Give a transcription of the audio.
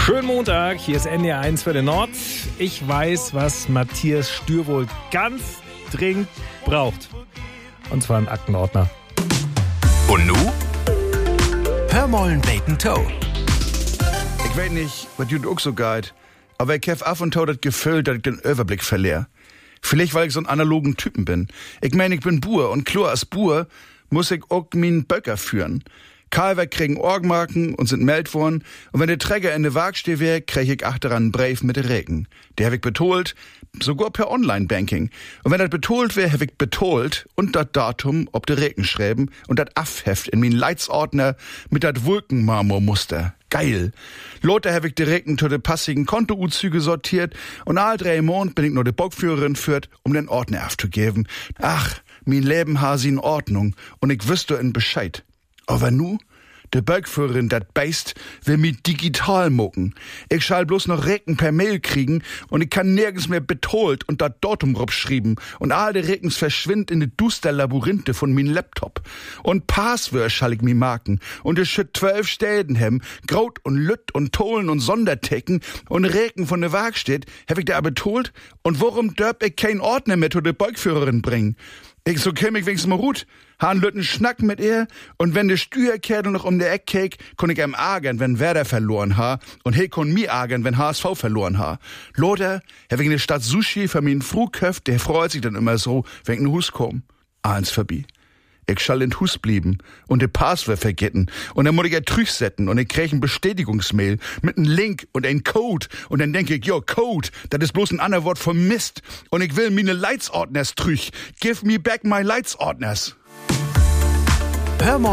Schönen Montag, hier ist NDR1 für den Nord. Ich weiß, was Matthias Stürwold ganz dringend braucht. Und zwar einen Aktenordner. Und nu? Hör mollen Bacon Toe. Ich weiß nicht, was jut auch so geht, aber ich hab af und zu das Gefühl, dass ich den Überblick verliere. Vielleicht, weil ich so ein analogen Typen bin. Ich mein, ich bin Buhr und klar als Buhr muss ich auch meinen Böcker führen. Kalver kriegen Orgmarken und sind meldt worden. Und wenn der Träger in der Waagsteh wär, krieg ich achteran einen Brief mit der Regen. Der hab ich betolt, sogar per Online-Banking. Und wenn das betolt wär, hab ich betolt und das Datum ob der Regen schreiben und das Affheft in mein Leitsordner mit dat Wolkenmarmormuster. Geil. Lothar hab ich direkt zu de passigen Kontouzüge sortiert und all 3 Monate bin ich nur de Bockführerin führt, um den Ordner aufzugeben. Ach, mein Leben ha sie in Ordnung und ich wüsste in Bescheid. Aber nu, de Bergführerin, dat Beist, will mi digital mucken. Ich schall bloß noch Recken per Mail kriegen und ich kann nirgends mehr betolt und dat Datum schrieben und all de Reckens verschwind in de duster Labyrinthe von min Laptop. Und Passwörter schall ich mi marken und es schütt 12 Städen hem, Graut und Lütt und Tolen und Sondertecken und Recken von de Waagstedt, hab ich da betolt und worum dörp ich kein Ordner mehr zu de Bergführerin bringen? Ich so käm ich wenigstens mal gut, han lütten Schnack mit ihr und wenn de Steuerkerne noch um der Eck keek, kon ich ihm ärgern, wenn Werder verloren ha und he kon mi ärgern, wenn HSV verloren ha. Lothar, hab ich in der Stadt Sushi für min Fruhköft, der freut sich dann immer so, wenn ich in Hus komm. Eins vorbei. Ich schall in Hus blieben und de Passwort vergessen und dann muss ich ja trüchsetten und ich krieg ein Bestätigungsmail mit einem Link und ein Code und dann denke ich, jo, Code, das ist bloß ein anderes Wort für Mist und ich will meine Leitsordners trüch. Give me back my Leitsordners. Hör